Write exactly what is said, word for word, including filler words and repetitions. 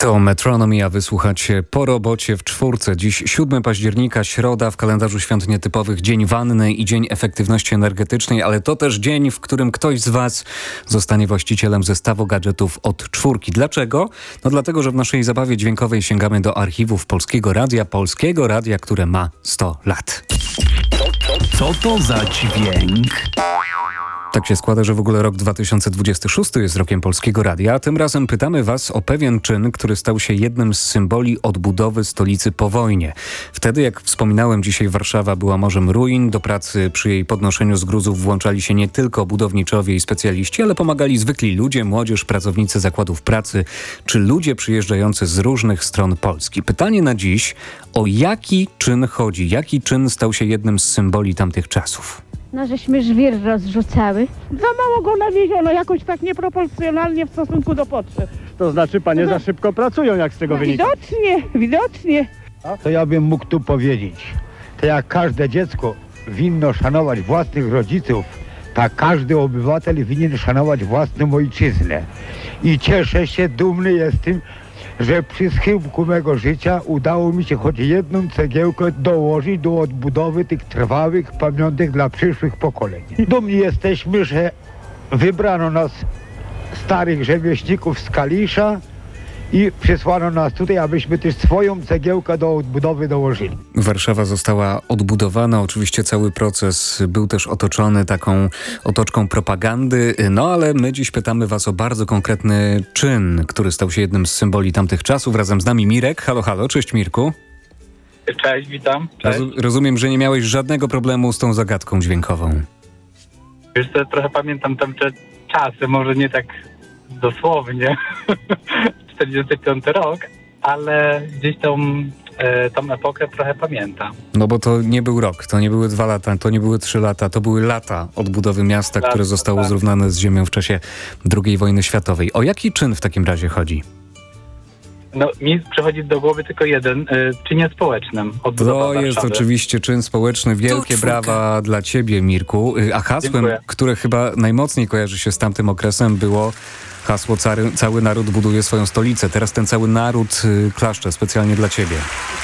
To Metronomy, a wysłuchacie po robocie w czwórce. Dziś siódmego października, środa, w kalendarzu świąt nietypowych dzień wanny i dzień efektywności energetycznej, ale to też dzień, w którym ktoś z Was zostanie właścicielem zestawu gadżetów od czwórki. Dlaczego? No dlatego, że w naszej zabawie dźwiękowej sięgamy do archiwów Polskiego Radia, Polskiego Radia, które ma sto lat. Co to za dźwięk? Tak się składa, że w ogóle rok dwa tysiące dwudziesty szósty jest rokiem Polskiego Radia, a tym razem pytamy Was o pewien czyn, który stał się jednym z symboli odbudowy stolicy po wojnie. Wtedy, jak wspominałem, dzisiaj Warszawa była morzem ruin. Do pracy przy jej podnoszeniu z gruzów włączali się nie tylko budowniczowie i specjaliści, ale pomagali zwykli ludzie, młodzież, pracownicy zakładów pracy, czy ludzie przyjeżdżający z różnych stron Polski. Pytanie na dziś, o jaki czyn chodzi? Jaki czyn stał się jednym z symboli tamtych czasów? No, żeśmy żwir rozrzucały. Za mało go nawieziono, jakoś tak nieproporcjonalnie w stosunku do potrzeb. To znaczy panie No. za szybko pracują, jak z tego wynika. Widocznie, widocznie. To ja bym mógł tu powiedzieć, to jak każde dziecko winno szanować własnych rodziców, tak każdy obywatel winien szanować własną ojczyznę. I cieszę się, dumny jestem, że przy schyłku mego życia udało mi się choć jedną cegiełkę dołożyć do odbudowy tych trwałych pamiątek dla przyszłych pokoleń. Dumni jesteśmy, że wybrano nas, starych rzemieślników z Kalisza, i przysłano nas tutaj, abyśmy też swoją cegiełkę do odbudowy dołożyli. Warszawa została odbudowana. Oczywiście cały proces był też otoczony taką otoczką propagandy. No ale my dziś pytamy Was o bardzo konkretny czyn, który stał się jednym z symboli tamtych czasów. Razem z nami Mirek. Halo, halo. Cześć, Mirku. Cześć, witam. Cześć. Rozu- rozumiem, że nie miałeś żadnego problemu z tą zagadką dźwiękową. Wiesz co, trochę pamiętam tamte czasy, może nie tak dosłownie, czterdziesty piąty rok, ale gdzieś tą, e, tą epokę trochę pamiętam. No bo to nie był rok, to nie były dwa lata, to nie były trzy lata, to były lata odbudowy miasta, Lata, które zostało tak. zrównane z ziemią w czasie drugiej wojny światowej. O jaki czyn w takim razie chodzi? No, mi przychodzi do głowy tylko jeden, e, czynie społecznym. Odbudowa To jest Warszawy. oczywiście czyn społeczny. Wielkie brawa dla ciebie, Mirku. Y, A hasłem, Dziękuję. które chyba najmocniej kojarzy się z tamtym okresem, było hasło cały, cały naród buduje swoją stolicę. Teraz ten cały naród y, klaszcze specjalnie dla ciebie.